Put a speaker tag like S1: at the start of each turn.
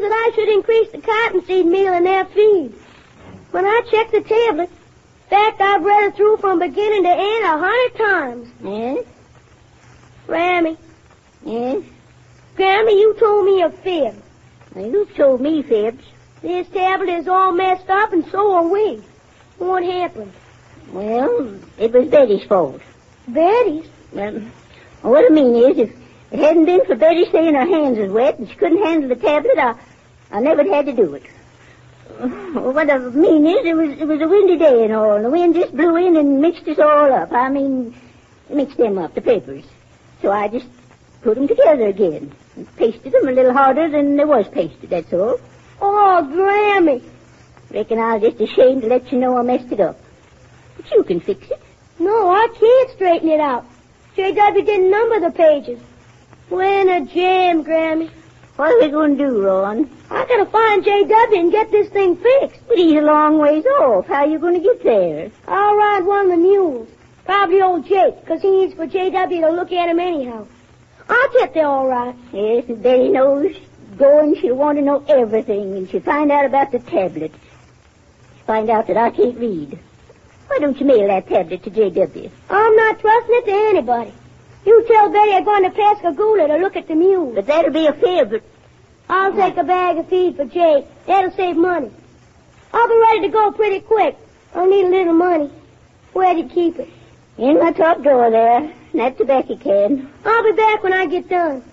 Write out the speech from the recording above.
S1: that I should increase the cottonseed meal in their feed. When I checked the tablet, in fact, I've read it through from beginning to end 100 times.
S2: Yes?
S1: Grammy.
S2: Yes?
S1: Grammy, you told me a fib.
S2: Well, you've told me fibs.
S1: This tablet is all messed up, and so are we. What happened?
S2: Well, it was Betty's fault.
S1: Betty's?
S2: Well, what I mean is, if it hadn't been for Betty saying her hands was wet and she couldn't handle the tablet, I never had to do it. What I mean is, it was a windy day and all, and the wind just blew in and mixed us all up. I mean, mixed them up, the papers. So I just put them together again and pasted them a little harder than they was pasted, that's all.
S1: Oh, Grammy.
S2: Reckon I was just ashamed to let you know I messed it up. But you can fix it.
S1: No, I can't straighten it out. J.W. didn't number the pages. We're in a jam, Grammy.
S2: What are we going to do, Ron?
S1: I gotta find J.W. and get this thing fixed.
S2: But he's a long ways off. How are you going to get there?
S1: I'll ride one of the mules. Probably old Jake, because he needs for J.W. to look at him anyhow. I'll get there all right.
S2: Yes, and Betty knows going, she'll want to know everything, and she'll find out about the tablet. She'll find out that I can't read. Why don't you mail that tablet to J.W.?
S1: I'm not trusting it to anybody. You tell Betty I'm going to Pascagoula to look at the mule.
S2: But that'll be a fib.
S1: I'll take a bag of feed for Jake. That'll save money. I'll be ready to go pretty quick. I'll need a little money. Where'd you keep it?
S2: In my top drawer there. In that tobacco can.
S1: I'll be back when I get done.